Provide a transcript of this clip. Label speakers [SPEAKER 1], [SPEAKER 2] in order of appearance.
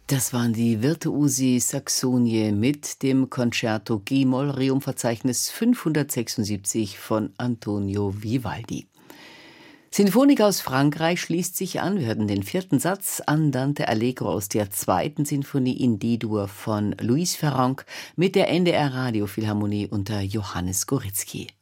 [SPEAKER 1] Das waren die Virtuosi Saxonie mit dem Concerto G-Moll Rerum-Verzeichnis 576 von Antonio Vivaldi. Sinfonik aus Frankreich schließt sich an. Wir hörten den 4. Satz Andante Allegro aus der 2. Sinfonie in D-Dur von Louis Ferrand mit der NDR Radiophilharmonie unter Johannes Goritzky.